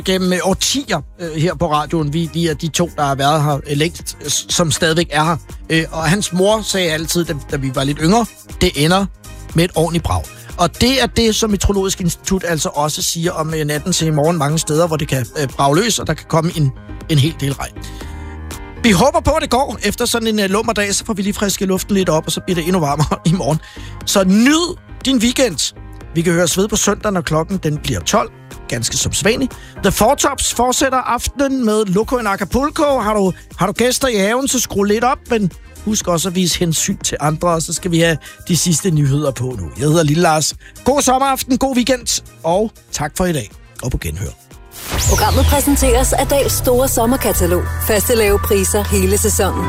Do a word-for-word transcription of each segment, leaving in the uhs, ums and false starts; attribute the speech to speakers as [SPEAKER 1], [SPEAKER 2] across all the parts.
[SPEAKER 1] gennem årtier øh, her på radioen. Vi, vi er de to, der har været her øh, længst, øh, som stadigvæk er her. Øh, og hans mor sagde altid, da, da vi var lidt yngre, det ender med et ordentligt brag. Og det er det, som Meteorologisk Institut altså også siger om øh, natten til i morgen mange steder, hvor det kan øh, brage løs, og der kan komme en, en hel del regn. Vi håber på, at det går. Efter sådan en uh, lummerdag, så får vi lige friske luften lidt op, og så bliver det endnu varmere i morgen. Så nyd din weekend. Vi kan høres ved på søndag, når klokken den bliver tolv. Ganske som sædvanligt. The Four Tops fortsætter aftenen med Loco in Acapulco. Har du, har du gæster i haven, så skru lidt op, men husk også at vise hensyn til andre, og så skal vi have de sidste nyheder på nu. Jeg hedder Lille Lars. God sommeraften, god weekend, og tak for i dag. Og på genhør.
[SPEAKER 2] Programmet præsenteres af Dahls store sommerkatalog. Faste lave priser hele sæsonen.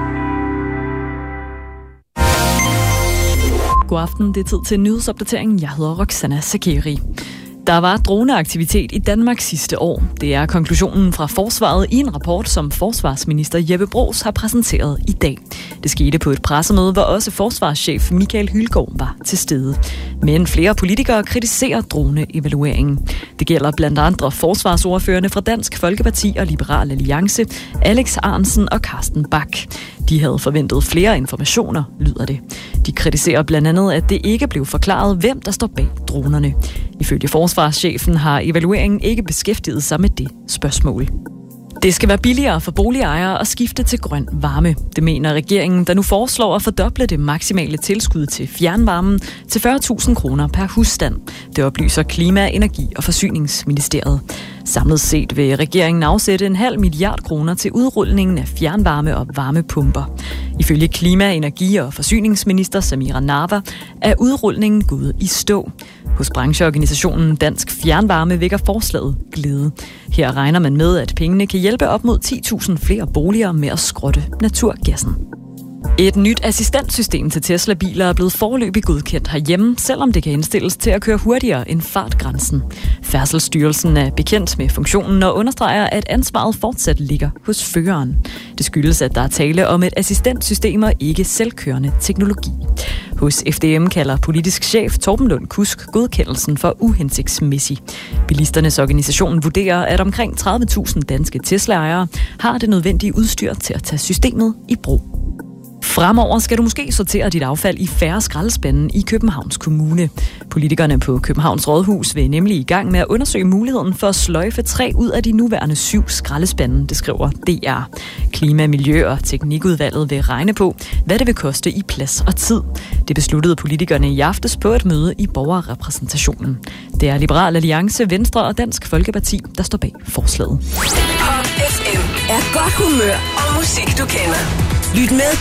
[SPEAKER 3] God aften, det er tid til nyhedsopdateringen. Jeg hedder Roxana Sakeri. Der var droneaktivitet i Danmark sidste år. Det er konklusionen fra Forsvaret i en rapport, som forsvarsminister Jeppe Bruus har præsenteret i dag. Det skete på et pressemøde, hvor også forsvarschef Michael Hylgaard var til stede. Men flere politikere kritiserer droneevalueringen. Det gælder blandt andre forsvarsordførerne fra Dansk Folkeparti og Liberal Alliance, Alex Ahrendtsen og Carsten Bach. De havde forventet flere informationer, lyder det. De kritiserer blandt andet, at det ikke blev forklaret, hvem der står bag dronerne. Ifølge forsvarschefen har evalueringen ikke beskæftiget sig med det spørgsmål. Det skal være billigere for boligejere at skifte til grøn varme. Det mener regeringen, der nu foreslår at fordoble det maksimale tilskud til fjernvarmen til fyrre tusind kroner per husstand. Det oplyser Klima-, Energi- og Forsyningsministeriet. Samlet set vil regeringen afsætte en halv milliard kroner til udrulningen af fjernvarme og varmepumper. Ifølge Klima-, Energi- og Forsyningsminister Samira Nawa er udrulningen gået i stå. Hos brancheorganisationen Dansk Fjernvarme vækker forslaget glæde. Her regner man med, at pengene kan hjælpe op mod ti tusind flere boliger med at skrotte naturgassen. Et nyt assistentsystem til Tesla-biler er blevet foreløbig godkendt herhjemme, selvom det kan indstilles til at køre hurtigere end fartgrænsen. Færdselsstyrelsen er bekendt med funktionen og understreger, at ansvaret fortsat ligger hos føreren. Det skyldes, at der er tale om et assistentsystem og ikke selvkørende teknologi. Hos F D M kalder politisk chef Torben Lund Kusk godkendelsen for uhensigtsmæssig. Bilisternes organisation vurderer, at omkring tredive tusind danske Tesla-ejere har det nødvendige udstyr til at tage systemet i brug. Fremover skal du måske sortere dit affald i færre skraldespande i Københavns Kommune. Politikerne på Københavns Rådhus vil nemlig i gang med at undersøge muligheden for at sløjfe tre ud af de nuværende syv skraldespande, det skriver D R. Klima-, Miljø- og Teknikudvalget vil regne på, hvad det vil koste i plads og tid. Det besluttede politikerne i aftes på et møde i borgerrepræsentationen. Det er Liberal Alliance, Venstre og Dansk Folkeparti, der står bag forslaget.
[SPEAKER 2] Pop F M er godt humør og musik, du kender. Lyt med